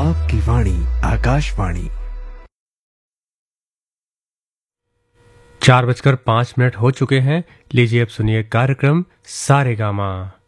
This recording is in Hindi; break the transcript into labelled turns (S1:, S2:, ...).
S1: आपकी वाणी आकाशवाणी।
S2: 4:05 हो चुके हैं। लीजिए अब सुनिए कार्यक्रम सारेगामा।